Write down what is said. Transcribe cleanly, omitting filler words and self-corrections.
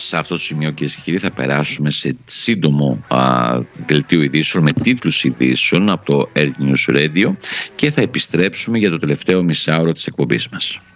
σε αυτό το σημείο, κυρίες και κύριοι, θα περάσουμε σε σύντομο δελτίο ειδήσεων με τίτλους ειδήσεων από το Earth News Radio και θα επιστρέψουμε για το τελευταίο μισάωρο της εκπομπής μας.